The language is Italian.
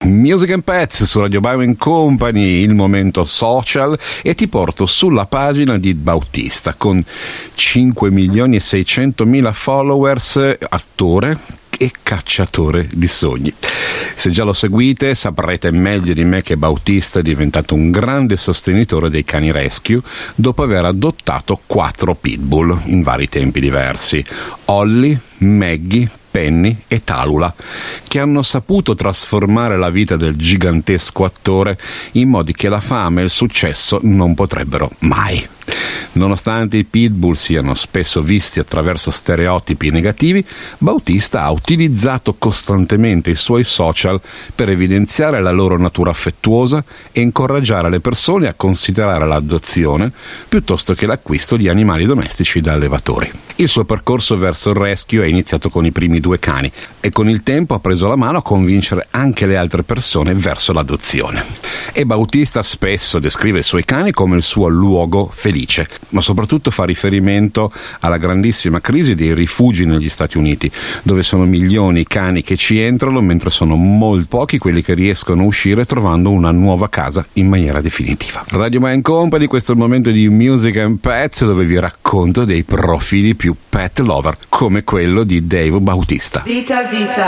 Music and Pets su Radio Bauer Company, il momento social, e ti porto sulla pagina di Bautista con 5.600.000 followers, attore e cacciatore di sogni. Se già lo seguite saprete meglio di me che Bautista è diventato un grande sostenitore dei cani rescue dopo aver adottato 4 pitbull in vari tempi diversi: Ollie, Maggie, Penny e Talula, che hanno saputo trasformare la vita del gigantesco attore in modi che la fama e il successo non potrebbero mai. Nonostante i pitbull siano spesso visti attraverso stereotipi negativi, Bautista ha utilizzato costantemente i suoi social per evidenziare la loro natura affettuosa e incoraggiare le persone a considerare l'adozione piuttosto che l'acquisto di animali domestici da allevatori. Il suo percorso verso il rescue è iniziato con i primi 2 cani e con il tempo ha preso la mano a convincere anche le altre persone verso l'adozione. E Bautista spesso descrive i suoi cani come il suo luogo felice, ma soprattutto fa riferimento alla grandissima crisi dei rifugi negli Stati Uniti, dove sono milioni i cani che ci entrano mentre sono molto pochi quelli che riescono a uscire trovando una nuova casa in maniera definitiva. Radio Bauer Company, questo è il momento di Music and Pets, dove vi racconto dei profili più pet lover come quello di Dave Bautista. Zita Zita